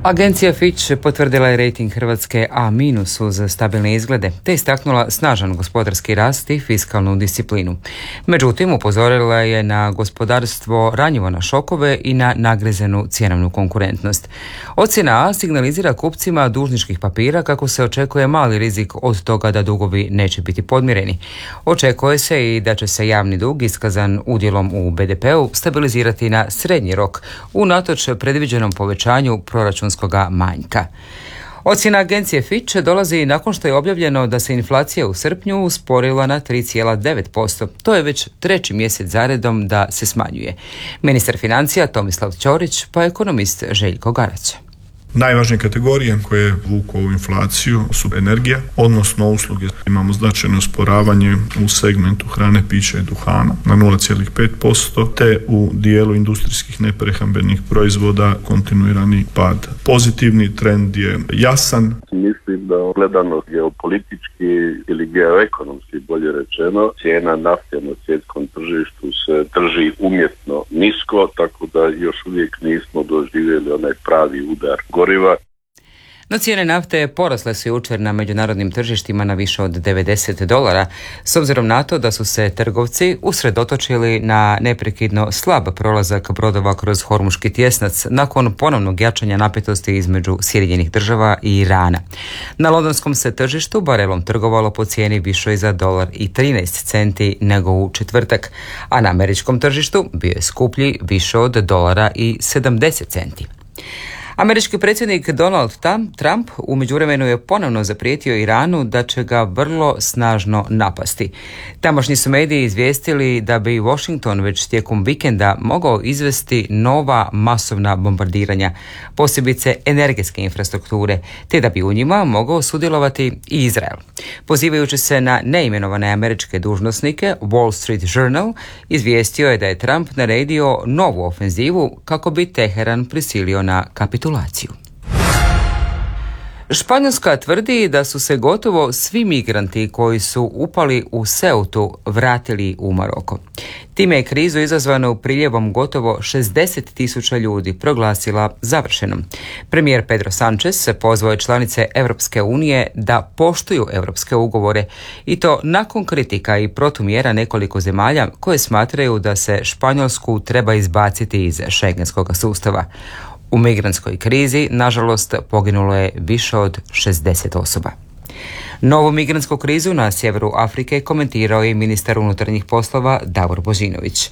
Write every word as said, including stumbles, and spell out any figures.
Agencija Fitch potvrdila je rejting Hrvatske A- uz stabilne izglede, te istaknula snažan gospodarski rast i fiskalnu disciplinu. Međutim, upozorila je na gospodarstvo ranjivo na šokove i na nagrizenu cjenovnu konkurentnost. Ocjena A signalizira kupcima dužničkih papira kako se očekuje mali rizik od toga da dugovi neće biti podmireni. Očekuje se i da će se javni dug iskazan udjelom u be de peu stabilizirati na srednji rok unatoč predviđenom povećanju proračunskog manjka. Ocjena agencije Fitch dolazi nakon što je objavljeno da se inflacija u srpnju usporila na tri zarez devet posto. To je već treći mjesec zaredom da se smanjuje. Ministar financija Tomislav Ćorić pa ekonomist Željko Garac. Najvažnije kategorije koje vuku ovu inflaciju su energija, odnosno usluge. Imamo značajno usporavanje u segmentu hrane, pića i duhana na nula zarez pet posto, te u dijelu industrijskih neprehrambenih proizvoda kontinuirani pad. Pozitivni trend je jasan. Mislim da gledano geopolitički ili geoekonomski, bolje rečeno, cijena nafte na svjetskom tržištu se drži umjetno nisko, tako da još uvijek nismo doživjeli onaj pravi udar goriva. No cijene nafte porasle su jučer na međunarodnim tržištima na više od devedeset dolara, s obzirom na to da su se trgovci usredotočili na neprekidno slab prolazak brodova kroz Hormuški tjesnac nakon ponovnog jačanja napetosti između Sjedinjenih država i Irana. Na londonskom se tržištu barelom trgovalo po cijeni višoj za dolar i trinaest centi nego u četvrtak, a na američkom tržištu bio je skuplji više od dolara i sedamdeset centi. Američki predsjednik Donald Trump u međuvremenu je ponovno zaprijetio Iranu da će ga vrlo snažno napasti. Tamošnji su mediji izvijestili da bi Washington već tijekom vikenda mogao izvesti nova masovna bombardiranja, posebice energetske infrastrukture, te da bi u njima mogao sudjelovati i Izrael. Pozivajući se na neimenovane američke dužnosnike, Wall Street Journal izvijestio je da je Trump naredio novu ofenzivu kako bi Teheran prisilio na kapitulaciju. Španjolska tvrdi da su se gotovo svi migranti koji su upali u Ceutu vratili u Maroko. Time je krizu izazvanu priljevom gotovo šezdeset tisuća ljudi proglasila završenom. Premijer Pedro Sánchez pozvao je članice Europske unije da poštuju europske ugovore i to nakon kritika i protumjera nekoliko zemalja koje smatraju da se Španjolsku treba izbaciti iz šengenskog sustava. U migrantskoj krizi, nažalost, poginulo je više od šezdeset osoba. Novu migrantsku krizu na sjeveru Afrike komentirao je ministar unutarnjih poslova Davor Božinović.